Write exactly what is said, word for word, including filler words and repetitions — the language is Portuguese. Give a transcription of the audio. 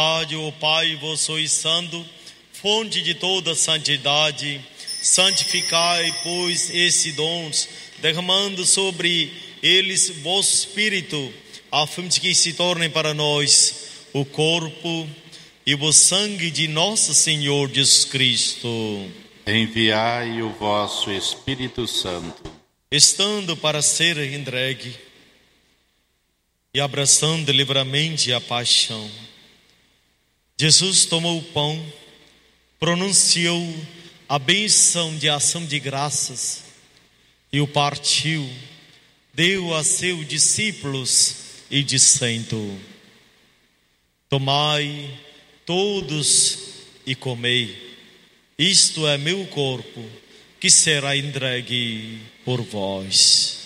Ó Pai, vós sois santo, fonte de toda santidade, santificai, pois, esses dons, derramando sobre eles vosso Espírito, a fim de que se tornem para nós o corpo e o sangue de nosso Senhor Jesus Cristo. Enviai o vosso Espírito Santo. Estando para ser entregue e abraçando livremente a paixão, Jesus tomou o pão, pronunciou a bênção de ação de graças e o partiu, deu a seus discípulos e dizendo: tomai todos e comei, isto é meu corpo, que será entregue por vós.